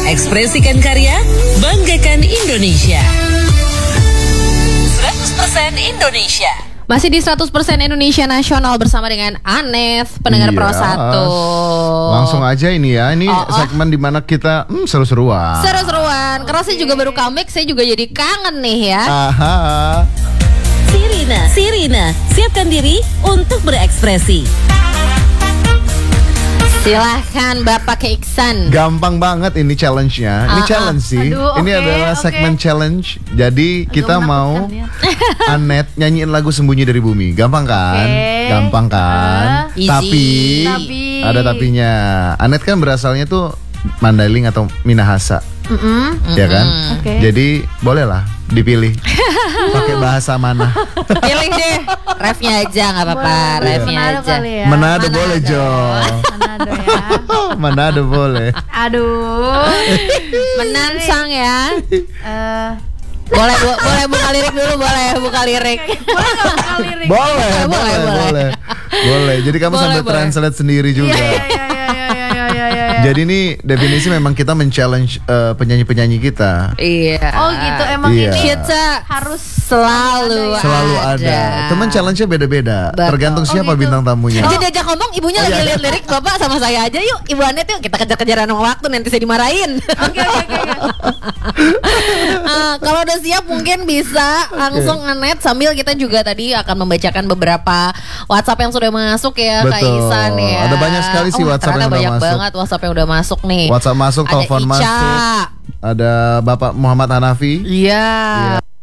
Ekspresikan karya, banggakan Indonesia. 100% Indonesia. Masih di 100% Indonesia Nasional bersama dengan Aneth, pendengar Pro 1. Langsung aja ini ya. Ini segmen dimana kita seru-seruan. Seru-seruan. Karena saya juga baru comeback, saya juga jadi kangen nih ya. Aha. Sirina, siapkan diri untuk berekspresi. Silahkan Bapak Keiksan. Gampang banget ini challenge-nya. Ini challenge sih. Aduh, ini adalah segmen challenge. Jadi kita mau Aneth nyanyiin lagu Sembunyi dari Bumi. Gampang kan? Gampang kan? Easy. Tapi ada tapinya. Aneth kan berasalnya tuh Mandailing atau Minahasa. Ya kan? Jadi bolehlah dipilih pakai bahasa mana. Pilih deh. Refnya aja nggak apa-apa. Refnya aja. Manado boleh Jo. Manado ya. Manado boleh. Aduh. Menansang ya. Boleh buka lirik dulu, boleh buka lirik. Boleh nggak buka lirik? Boleh. Jadi kamu sambil translate sendiri juga. Iya. Jadi ini definisi memang kita men-challenge penyanyi-penyanyi kita. Iya. Oh gitu, emang Iya. ini Kita harus selalu ada. Teman challenge-nya beda-beda. Betul. Tergantung siapa bintang tamunya. Jadi diajak ngomong, ibunya lagi lihat lirik, Bapak sama saya aja yuk. Ibu Aneth yuk, kita kejar-kejaran sama waktu, nanti saya dimarahin. Oke. Kalau udah siap mungkin bisa langsung Aneth, sambil kita juga tadi akan membacakan beberapa WhatsApp yang sudah masuk ya, Kak Betul. Isan ya. Ada banyak sekali sih WhatsApp yang udah banyak masuk. banget WhatsApp yang udah masuk nih. WhatsApp masuk, Ada telepon Ica. masuk. Ada Bapak Muhammad Hanafi. Iya.